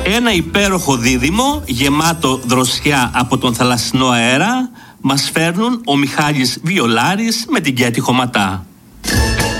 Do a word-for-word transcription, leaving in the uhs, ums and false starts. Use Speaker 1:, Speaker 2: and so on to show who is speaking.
Speaker 1: Ένα υπέροχο δίδυμο γεμάτο δροσιά από τον θαλασσινό αέρα μας φέρνουν ο Μιχάλης Βιολάρης με την Κέτη Χωματά.